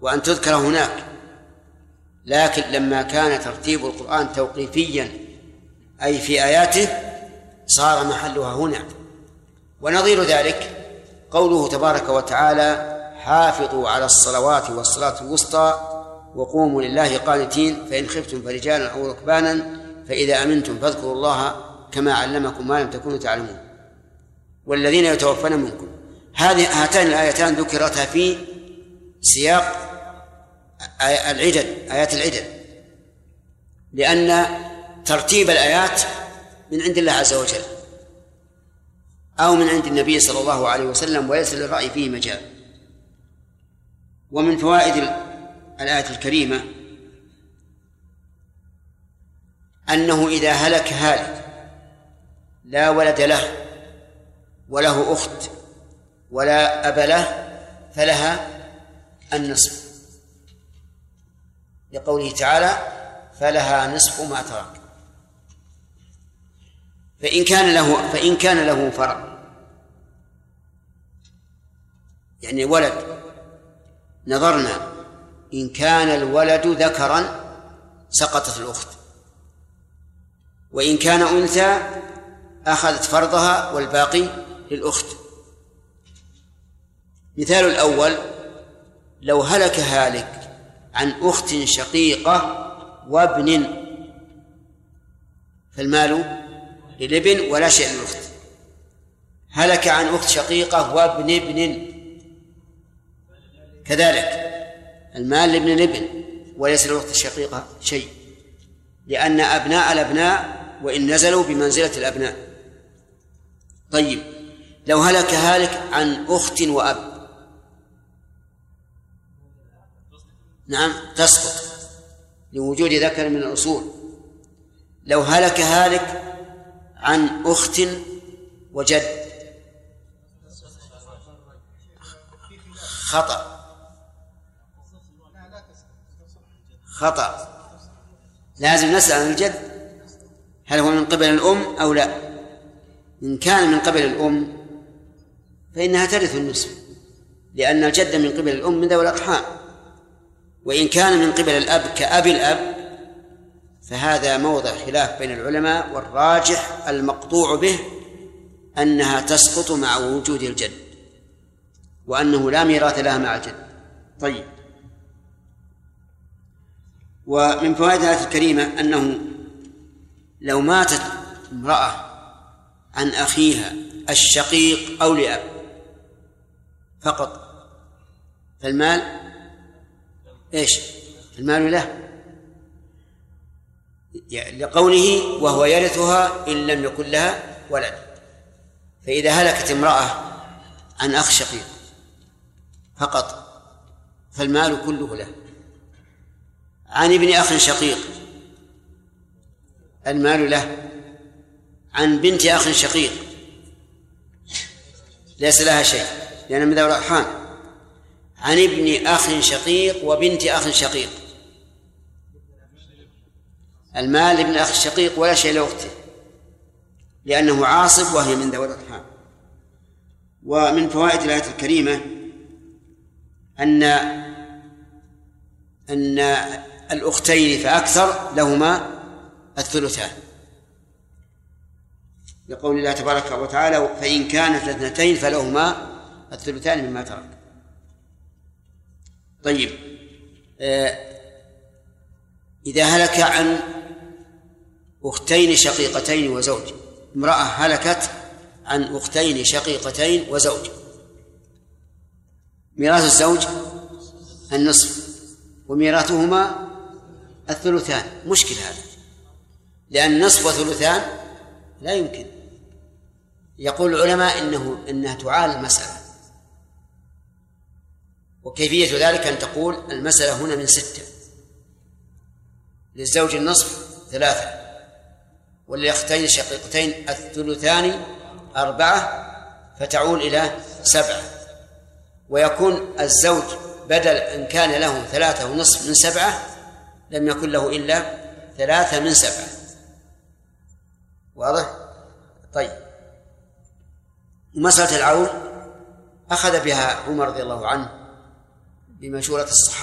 وأن تذكر هناك، لكن لما كان ترتيب القرآن توقيفيا أي في آياته صار محلها هنا. ونظير ذلك قوله تبارك وتعالى: حافظوا على الصلوات والصلاة الوسطى وقوموا لله قانتين فإن خفتم فرجالا أو ركبانا فإذا أمنتم فاذكروا الله كما علمكم ما لم تكونوا تعلمون والذين يتوفون منكم. هاتان الآيتان ذكرتا في سياق العدد، آيات العدد، لأن ترتيب الآيات من عند الله عز وجل أو من عند النبي صلى الله عليه وسلم، وليس للرأي فيه مجال. ومن فوائد الآية الكريمة أنه إذا هلك هالك لا ولد له وله أخت ولا أب له فلها النصف، لقوله تعالى: فلها نصف ما ترك. فإن كان له فرع يعني ولد، نظرنا إن كان الولد ذكرا سقطت الأخت، وإن كان أنثى أخذت فرضها والباقي للأخت. مثال الأول: لو هلك هالك عن أخت شقيقة وابن فالمال للابن ولا شيء للأخت. هلك عن أخت شقيقة وابن ابن كذلك المال لابن الابن وليس للأخت الشقيقة شيء، لأن أبناء الأبناء وإن نزلوا بمنزلة الأبناء. طيب، لو هلك هالك عن أخت وأب، نعم تسقط لوجود ذكر من الأصول. لو هلك هالك عن أخت وجد خطأ لازم نسأل عن الجد هل هو من قبل الأم أو لا. إن كان من قبل الأم فإنها ترث النصف، لأن الجد من قبل الأم من ذوي الأرحام. وإن كان من قبل الأب كأبي الأب فهذا موضع خلاف بين العلماء، والراجح المقطوع به أنها تسقط مع وجود الجد، وأنه لا ميراث لها مع الجد. طيب، ومن فوائد الآية الكريمة أنه لو ماتت امرأة عن أخيها الشقيق أو لأب فقط فالمال إيش؟ المال له، لقوله: وهو يرثها إن لم يكن لها ولد. فإذا هلكت امرأة عن أخ شقيق فقط فالمال كله له. عن ابن أخ شقيق المال له. عن بنت أخ شقيق ليس لها شيء لأن من ذوي الأرحام. عن ابن أخ شقيق وبنت أخ شقيق المال لابن أخ الشقيق ولا شيء لأخته لأنه عاصب وهي من ذوي الأرحام. ومن فوائد الآية الكريمة أن الأختين فأكثر لهما الثلثان، لقول الله تبارك وتعالى: فإن كانت اثنتين فلهما الثلثان مما ترك. طيب، إذا هلك عن أختين شقيقتين وزوج، امرأة هلكت عن أختين شقيقتين وزوج، ميراث الزوج النصف وميراثهما الثلثان. مشكل هذا، لأن نصف وثلثان لا يمكن. يقول العلماء إنها تعال المسألة، وكيفية ذلك أن تقول المسألة هنا من 6، للزوج النصف 3، وللأختين الشقيقتين الثلثان 4، فتعول إلى 7، ويكون الزوج بدل أن كان له 3.5 من 7 لم يكن له إلا 3 من 7. واضح؟ طيب، مسألة العون أخذ بها عمر رضي الله عنه بمشورة الصحابة